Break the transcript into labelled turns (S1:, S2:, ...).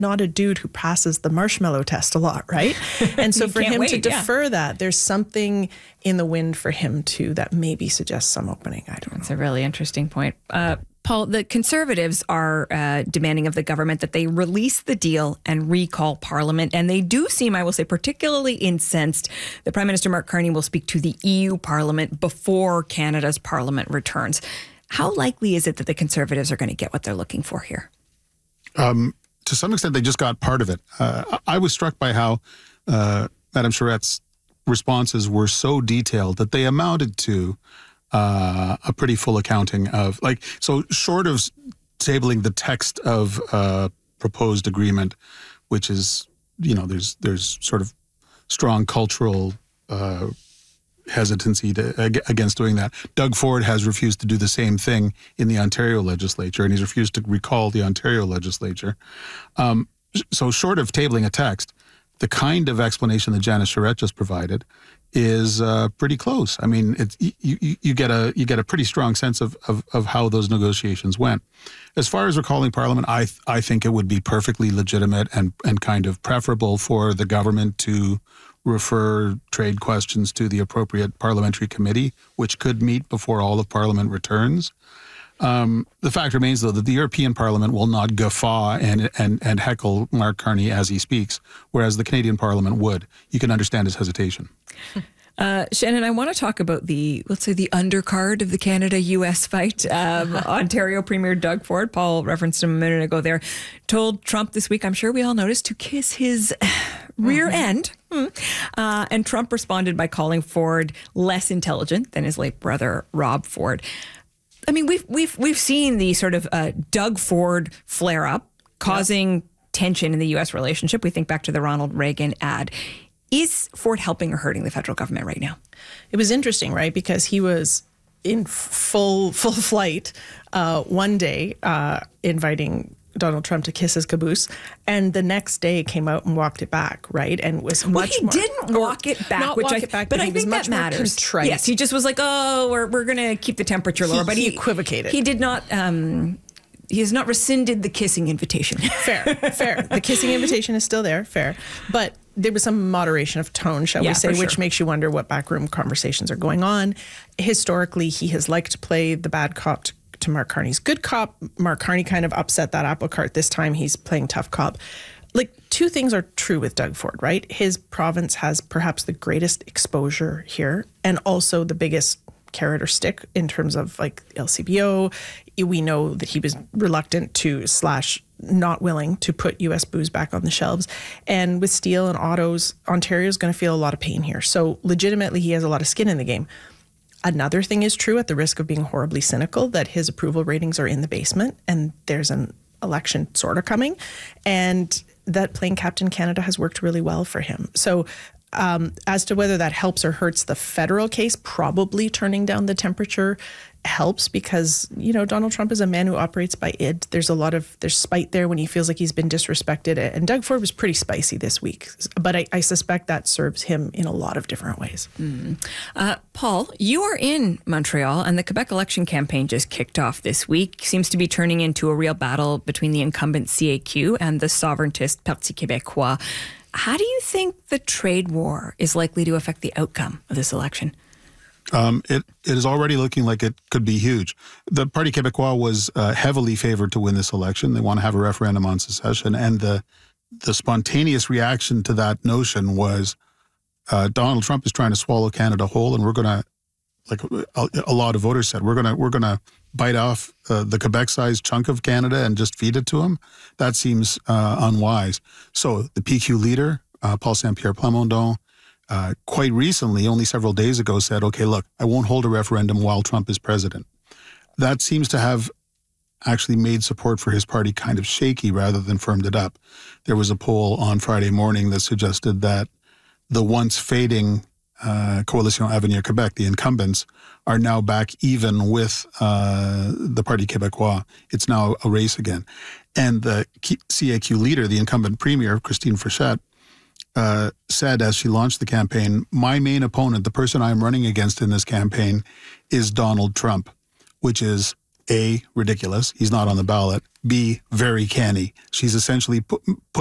S1: not a dude who passes the marshmallow test a lot, right? And so for him to defer that, there's something in the wind for him too that maybe suggests some opening. I don't know.
S2: That's a really interesting point. Paul, the Conservatives are demanding of the government that they release the deal and recall Parliament. And they do seem, I will say, particularly incensed that Prime Minister Mark Carney will speak to the EU Parliament before Canada's Parliament returns. How likely is it that the Conservatives are going to get what they're looking for here?
S3: To some extent, they just got part of it. I was struck by how Madame Charrette's responses were so detailed that they amounted to a pretty full accounting of, so short of tabling the text of proposed agreement, which is, there's sort of strong cultural hesitancy against doing that. Doug Ford has refused to do the same thing in the Ontario legislature, and he's refused to recall the Ontario legislature. So short of tabling a text, the kind of explanation that Janice Charrette just provided is pretty close. I mean, you get a pretty strong sense of how those negotiations went. As far as recalling Parliament, I think it would be perfectly legitimate and kind of preferable for the government to refer trade questions to the appropriate parliamentary committee, which could meet before all of Parliament returns. The fact remains, though, that the European Parliament will not guffaw and heckle Mark Carney as he speaks, whereas the Canadian Parliament would. You can understand his hesitation.
S2: Shannon, I want to talk about the undercard of the Canada-US fight. Ontario Premier Doug Ford, Paul referenced him a minute ago there, told Trump this week, I'm sure we all noticed, to kiss his rear end. And Trump responded by calling Ford less intelligent than his late brother, Rob Ford. I mean, we've seen the sort of Doug Ford flare up, causing tension in the U.S. relationship. We think back to the Ronald Reagan ad. Is Ford helping or hurting the federal government right now?
S1: It was interesting, right? Because he was in full flight one day, inviting Donald Trump to kiss his caboose, and the next day came out and walked it back, right? And was much more...
S2: He didn't walk it back, but I think that matters.
S1: Contrite.
S2: Yes, he just was like, oh, we're going to keep the temperature lower. But
S1: he equivocated.
S2: He did not... he has not rescinded the kissing invitation.
S1: Fair. The kissing invitation is still there, fair. But there was some moderation of tone, shall we say, which makes you wonder what backroom conversations are going on. Historically, he has liked to play the bad cop to Mark Carney's good cop. Mark Carney kind of upset that apple cart. This time he's playing tough cop. Like, two things are true with Doug Ford, right? His province has perhaps the greatest exposure here and also the biggest carrot or stick in terms of like LCBO. We know that he was reluctant to / not willing to put U.S. booze back on the shelves. And with steel and autos, Ontario's going to feel a lot of pain here. So legitimately, he has a lot of skin in the game. Another thing is true, at the risk of being horribly cynical, that his approval ratings are in the basement and there's an election sort of coming, and that playing Captain Canada has worked really well for him. So as to whether that helps or hurts the federal case, probably turning down the temperature helps because, Donald Trump is a man who operates by id. There's spite there when he feels like he's been disrespected. And Doug Ford was pretty spicy this week. But I suspect that serves him in a lot of different ways.
S2: Paul, you are in Montreal and the Quebec election campaign just kicked off this week. Seems to be turning into a real battle between the incumbent CAQ and the sovereigntist Parti Québécois. How do you think the trade war is likely to affect the outcome of this election?
S3: It is already looking like it could be huge. The Parti Québécois was heavily favored to win this election. They want to have a referendum on secession. And the spontaneous reaction to that notion was Donald Trump is trying to swallow Canada whole, and we're going to, like a lot of voters said, we're going to bite off the Quebec-sized chunk of Canada and just feed it to him. That seems unwise. So the PQ leader, Paul Saint-Pierre Plamondon, quite recently, only several days ago, said, okay, look, I won't hold a referendum while Trump is president. That seems to have actually made support for his party kind of shaky rather than firmed it up. There was a poll on Friday morning that suggested that the once fading Coalition Avenir Québec, the incumbents, are now back even with the Parti Québécois. It's now a race again. And the CAQ leader, the incumbent premier, Christine Frechette, said as she launched the campaign, my main opponent, the person I'm running against in this campaign, is Donald Trump, which is A, ridiculous. He's not on the ballot. B, very canny. She's essentially put